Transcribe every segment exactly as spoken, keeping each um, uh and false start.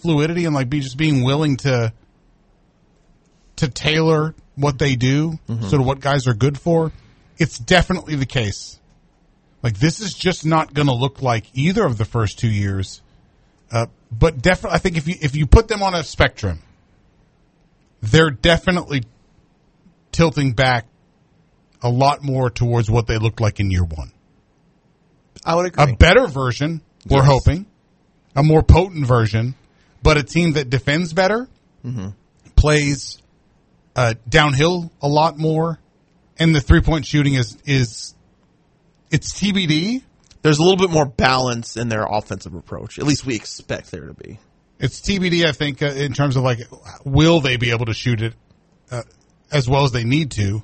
fluidity and like be just being willing to to tailor what they do, mm-hmm. sort of what guys are good for, it's definitely the case. Like, this is just not going to look like either of the first two years. Uh, but definitely, I think if you if you put them on a spectrum, they're definitely tilting back a lot more towards what they looked like in year one. I would agree. A better version, we're yes. hoping. A more potent version, but a team that defends better, mm-hmm. plays uh, downhill a lot more, and the three-point shooting is is it's T B D. There's a little bit more balance in their offensive approach. At least we expect there to be. It's T B D, I think, uh, in terms of like, will they be able to shoot it uh, as well as they need to?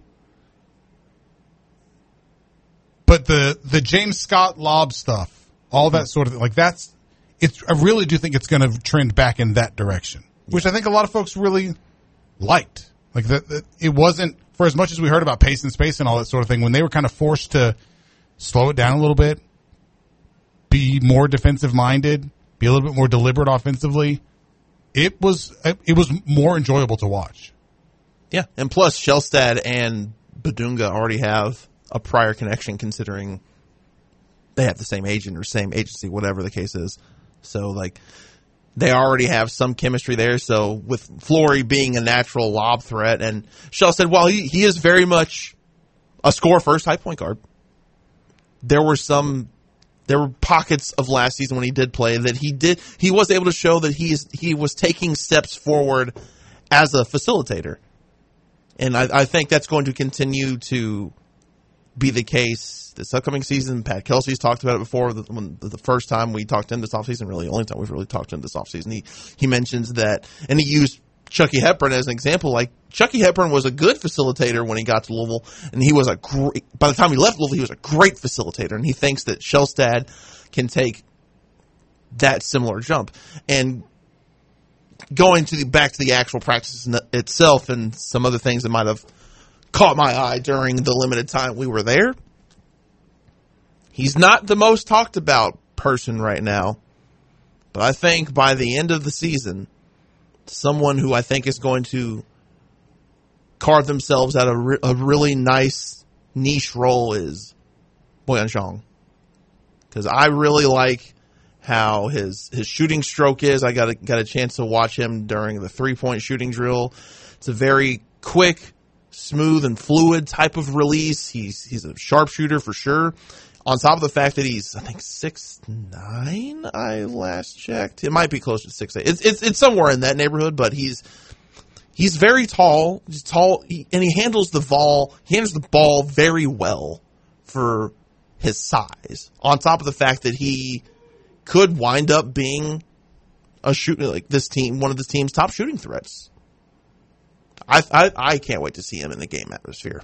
But the the James Scott lob stuff, all that sort of thing, like that's. It's, I really do think it's going to trend back in that direction, yeah. which I think a lot of folks really liked. Like that, that, it wasn't for as much as we heard about pace and space and all that sort of thing. When they were kind of forced to slow it down a little bit, be more defensive minded, be a little bit more deliberate offensively, it was it was more enjoyable to watch. Yeah, and plus Shelstad and Badunga already have a prior connection, considering they have the same agent or same agency, whatever the case is. So, like, they already have some chemistry there. So, with Flory being a natural lob threat, and Shelstad, while he, he is very much a score-first high point guard, there were some, there were pockets of last season when he did play that he did, he was able to show that he is, he was taking steps forward as a facilitator. And I, I think that's going to continue to be the case this upcoming season. Pat Kelsey's talked about it before. The, when, the first time we talked to him this offseason, really the only time we've really talked to him this offseason, he, he mentions that, and he used Chucky Hepburn as an example. Like, Chucky Hepburn was a good facilitator when he got to Louisville, and he was a great, by the time he left Louisville, he was a great facilitator, and he thinks that Shelstad can take that similar jump. And going to the, back to the actual practice itself and some other things that might have caught my eye during the limited time we were there, he's not the most talked about person right now, but I think by the end of the season, someone who I think is going to carve themselves out a, re- a really nice niche role is Boyan Zhang. Because I really like how his his shooting stroke is. I got a, got a chance to watch him during the three-point shooting drill. It's a very quick, smooth, and fluid type of release. He's he's a sharpshooter for sure. On top of the fact that he's, I think, six nine, I last checked. It might be closer to six eight. It's, it's, it's somewhere in that neighborhood, but he's he's very tall. He's tall, he, and he handles the ball, he handles the ball very well for his size. On top of the fact that he could wind up being a shooter, like this team, one of the team's top shooting threats. I, I, I can't wait to see him in the game atmosphere.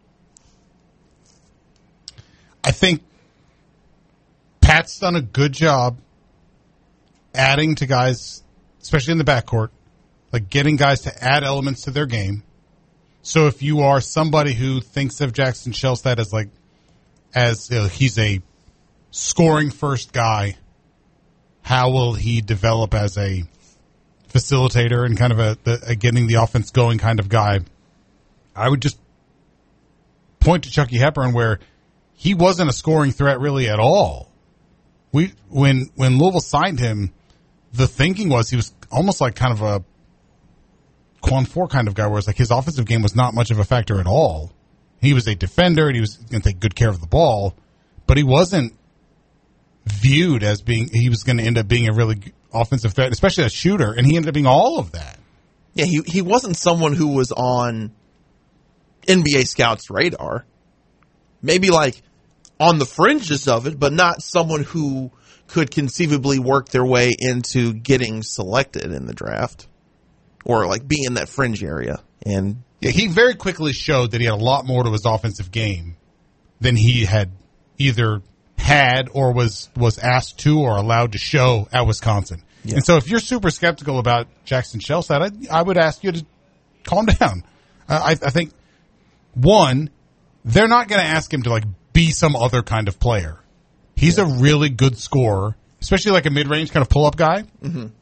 I think Pat's done a good job adding to guys, especially in the backcourt, like getting guys to add elements to their game. So if you are somebody who thinks of Jackson Shelstad as like, as you know, he's a scoring first guy, how will he develop as a facilitator and kind of a, the, a getting the offense going kind of guy? I would just point to Chucky Hepburn, where he wasn't a scoring threat really at all. We when when Louisville signed him, the thinking was he was almost like kind of a Quan Four kind of guy, where it's like his offensive game was not much of a factor at all. He was a defender and he was going to take good care of the ball, but he wasn't viewed as being, he was going to end up being a really offensive threat, especially a shooter, and he ended up being all of that. Yeah, he he wasn't someone who was on N B A scouts' radar. Maybe like on the fringes of it, but not someone who could conceivably work their way into getting selected in the draft or like be in that fringe area. And yeah, he very quickly showed that he had a lot more to his offensive game than he had either had or was, was asked to or allowed to show at Wisconsin. Yeah. And so if you're super skeptical about Jackson Shelstad, I, I would ask you to calm down. Uh, I, I think, one, they're not going to ask him to like be some other kind of player. He's yeah. a really good scorer, especially like a mid-range kind of pull-up guy. Mm-hmm.